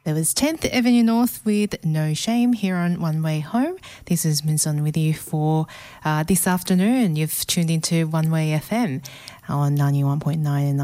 There was 10th Avenue North with No Shame here on One Way Home. This is Minson with you for this afternoon. You've tuned into One Way FM on 91.9 and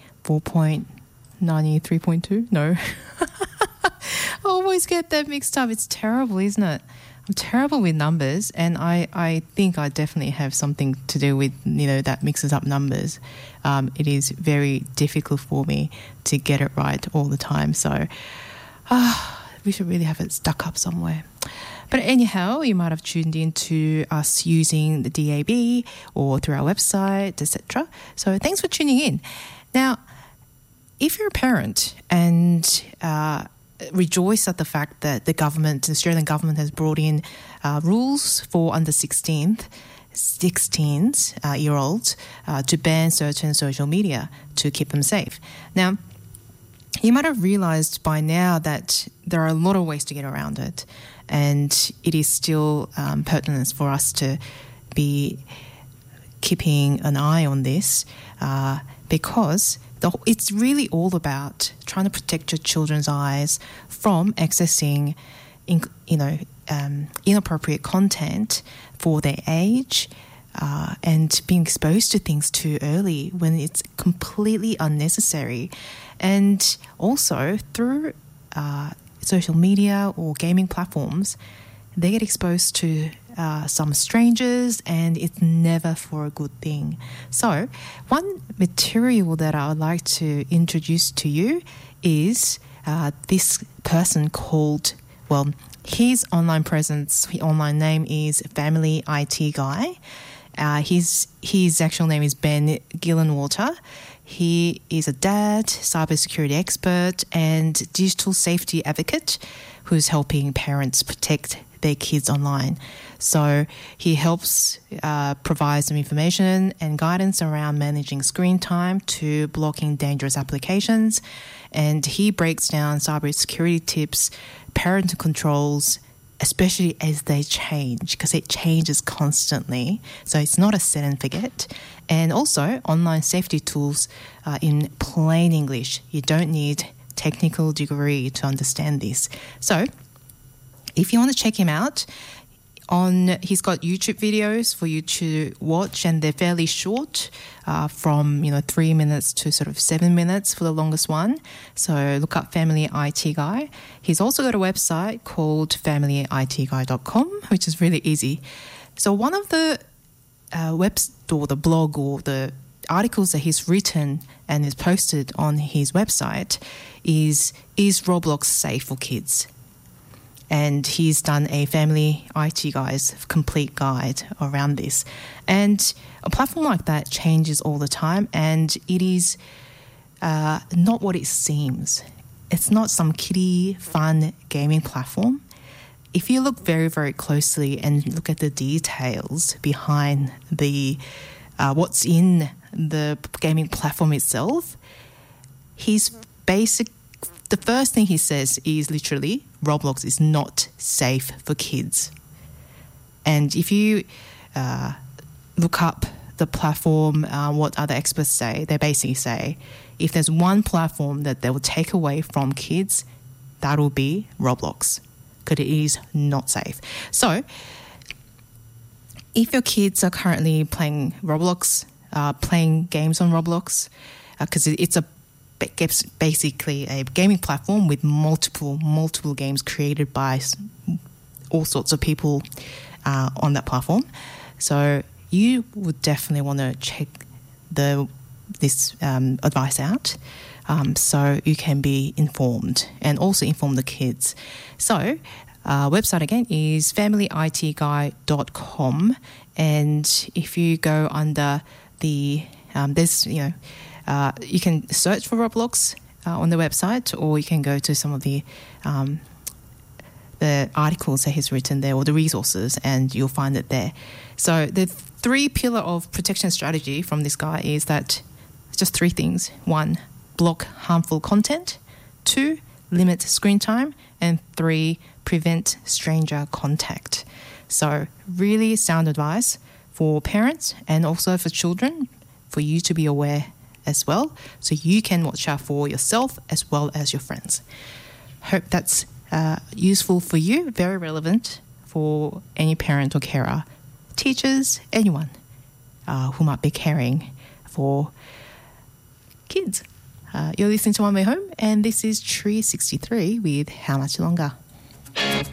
93.2. No. I always get that mixed up. It's terrible, isn't it? I'm terrible with numbers, and I think I definitely have something to do with, that mixes up numbers. It is very difficult for me to get it right all the time. So we should really have it stuck up somewhere. But anyhow, you might have tuned in to us using the DAB or through our website, etc. So thanks for tuning in. Now, if you're a parent and rejoice at the fact that the Australian government has brought in rules for under 16-year-olds to ban certain social media to keep them safe. Now, you might have realized by now that there are a lot of ways to get around it, and it is still pertinent for us to be keeping an eye on this because it's really all about trying to protect your children's eyes from accessing, inappropriate content for their age and being exposed to things too early when it's completely unnecessary. And also through social media or gaming platforms, they get exposed to some strangers, and it's never for a good thing. So one material that I would like to introduce to you is this person called, his online name is Family IT Guy. His actual name is Ben Gillenwater. He is a dad, cybersecurity expert, and digital safety advocate who's helping parents protect their kids online. So he helps provide some information and guidance around managing screen time to blocking dangerous applications. And he breaks down cybersecurity tips, parental controls, especially as they change, because it changes constantly. So it's not a set and forget. And also online safety tools in plain English. You don't need technical degree to understand this. So if you want to check him out, he's got YouTube videos for you to watch, and they're fairly short, from 3 minutes to sort of 7 minutes for the longest one. So look up Family IT Guy. He's also got a website called familyitguy.com, which is really easy. So one of the the blog or the articles that he's written and is posted on his website is Roblox safe for kids? And he's done a Family IT Guy's complete guide around this. And a platform like that changes all the time, and it is not what it seems. It's not some kiddie, fun gaming platform. If you look very, very closely and look at the details behind the what's in the gaming platform itself, the first thing he says is literally, Roblox is not safe for kids. And if you look up the platform, what other experts say, they basically say, if there's one platform that they will take away from kids, that will be Roblox, because it is not safe. So if your kids are currently playing Roblox, playing games on Roblox, because it's basically a gaming platform with multiple games created by all sorts of people on that platform. So you would definitely want to check this advice out, so you can be informed and also inform the kids. So website again is familyitguy.com, and if you go under the there's you can search for Roblox on the website, or you can go to some of the articles that he's written there, or the resources, and you'll find it there. So the 3-pillar of protection strategy from this guy is that it's just 3 things. 1, block harmful content. 2, limit screen time. And 3, prevent stranger contact. So really sound advice for parents and also for children, for you to be aware as well, so you can watch out for yourself as well as your friends. Hope that's useful for you, very relevant for any parent or carer, teachers, anyone who might be caring for kids. You're listening to One Way Home, and this is Tree 63 with How Much Longer.